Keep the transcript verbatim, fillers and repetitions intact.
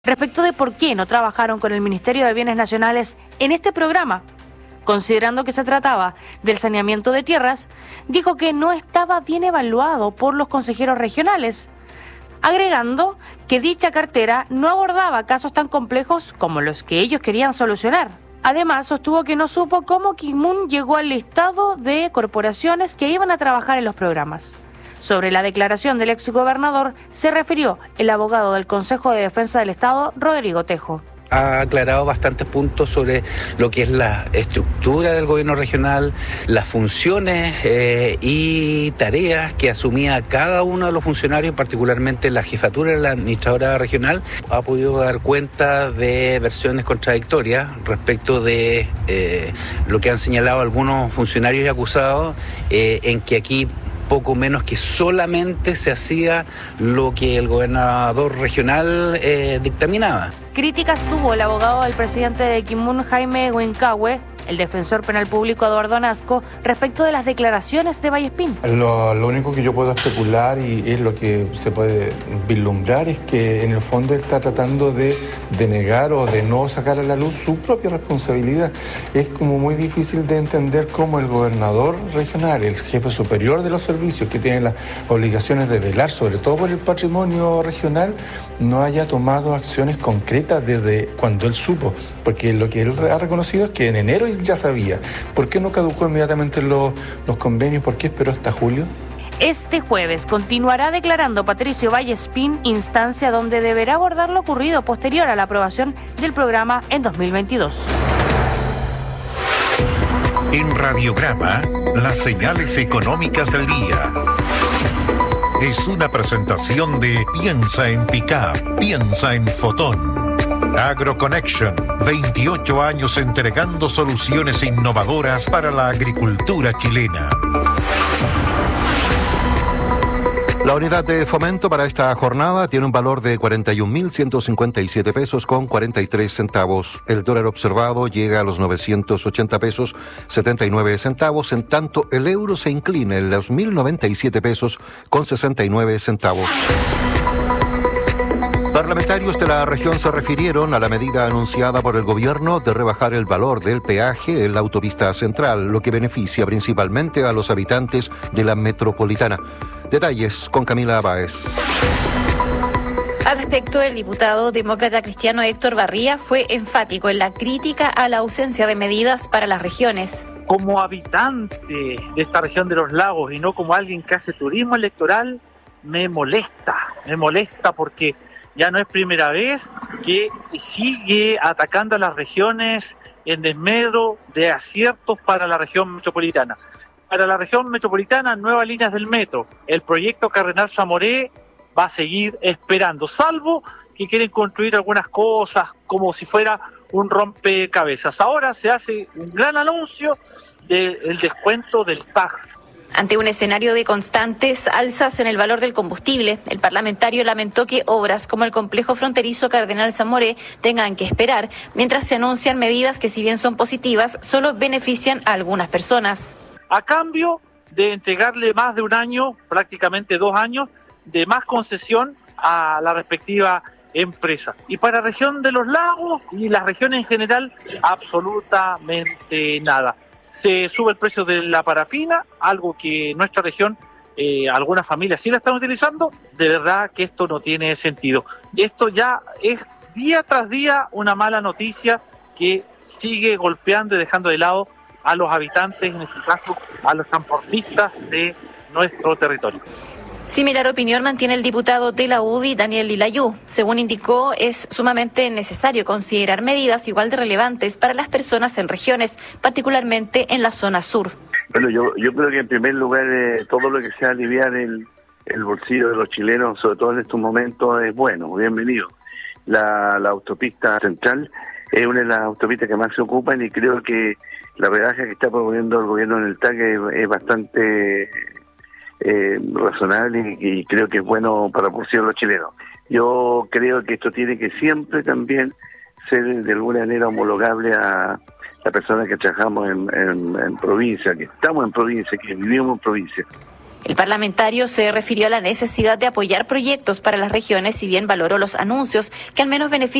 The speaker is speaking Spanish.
respecto de por qué no trabajaron con el Ministerio de Bienes Nacionales en este programa. Considerando que se trataba del saneamiento de tierras, dijo que no estaba bien evaluado por los consejeros regionales, agregando que dicha cartera no abordaba casos tan complejos como los que ellos querían solucionar. Además, sostuvo que no supo cómo Kimun llegó al listado de corporaciones que iban a trabajar en los programas. Sobre la declaración del exgobernador se refirió el abogado del Consejo de Defensa del Estado, Rodrigo Tejo. Ha aclarado bastantes puntos sobre lo que es la estructura del gobierno regional, las funciones eh, y tareas que asumía cada uno de los funcionarios, particularmente la jefatura de la administradora regional. Ha podido dar cuenta de versiones contradictorias respecto de eh, lo que han señalado algunos funcionarios y acusados, eh, en que aquí poco menos que solamente se hacía lo que el gobernador regional eh, dictaminaba. Críticas tuvo el abogado del presidente de Kimun, Jaime Huincahue, el defensor penal público Eduardo Nasco, respecto de las declaraciones de Vallespín. Lo, lo único que yo puedo especular y es lo que se puede vislumbrar es que en el fondo él está tratando de, de negar o de no sacar a la luz su propia responsabilidad. Es como muy difícil de entender cómo el gobernador regional, el jefe superior de los servicios que tiene las obligaciones de velar sobre todo por el patrimonio regional, no haya tomado acciones concretas desde cuando él supo, porque lo que él ha reconocido es que en enero él ya sabía. ¿Por qué no caducó inmediatamente los, los convenios? ¿Por qué esperó hasta julio? Este jueves continuará declarando Patricio Vallespín, instancia donde deberá abordar lo ocurrido posterior a la aprobación del programa en dos mil veintidós. En Radiograma, las señales económicas del día. Es una presentación de Piensa en Pickup, piensa en Fotón. AgroConnection, veintiocho años entregando soluciones innovadoras para la agricultura chilena. La unidad de fomento para esta jornada tiene un valor de cuarenta y un mil ciento cincuenta y siete pesos con cuarenta y tres centavos. El dólar observado llega a los novecientos ochenta pesos setenta y nueve centavos, en tanto el euro se inclina en los mil noventa y siete pesos con sesenta y nueve centavos. Parlamentarios de la región se refirieron a la medida anunciada por el gobierno de rebajar el valor del peaje en la autopista central, lo que beneficia principalmente a los habitantes de la metropolitana. Detalles con Camila Báez. Al respecto, el diputado demócrata cristiano Héctor Barría fue enfático en la crítica a la ausencia de medidas para las regiones. Como habitante de esta región de los lagos y no como alguien que hace turismo electoral, me molesta, me molesta porque ya no es primera vez que se sigue atacando a las regiones en desmedro de aciertos para la región metropolitana. Para la región metropolitana, nuevas líneas del metro. El proyecto Cardenal Zamoré va a seguir esperando, salvo que quieren construir algunas cosas como si fuera un rompecabezas. Ahora se hace un gran anuncio del descuento del P A G. Ante un escenario de constantes alzas en el valor del combustible, el parlamentario lamentó que obras como el complejo fronterizo Cardenal Zamoré tengan que esperar, mientras se anuncian medidas que, si bien son positivas, solo benefician a algunas personas. A cambio de entregarle más de un año, prácticamente dos años, de más concesión a la respectiva empresa. Y para la región de los lagos y las regiones en general, absolutamente nada. Se sube el precio de la parafina, algo que en nuestra región, eh, algunas familias sí la están utilizando. De verdad que esto no tiene sentido. Esto ya es día tras día una mala noticia que sigue golpeando y dejando de lado a los habitantes, en este caso a los transportistas de nuestro territorio. Similar opinión mantiene el diputado de la U D I, Daniel Lilayú. Según indicó, es sumamente necesario considerar medidas igual de relevantes para las personas en regiones, particularmente en la zona sur. Bueno, yo, yo creo que en primer lugar eh, todo lo que sea aliviar el, el bolsillo de los chilenos, sobre todo en estos momentos, es bueno, bienvenido. La, la autopista central es una de las autopistas que más se ocupan y creo que la rebaja que está proponiendo el gobierno en el T A C es, es bastante eh, razonable y, y creo que es bueno para el bolsillo de los chilenos. Yo creo que esto tiene que siempre también ser de alguna manera homologable a las personas que trabajamos en, en, en provincia, que estamos en provincia, que vivimos en provincia. El parlamentario se refirió a la necesidad de apoyar proyectos para las regiones, si bien valoró los anuncios que al menos benefician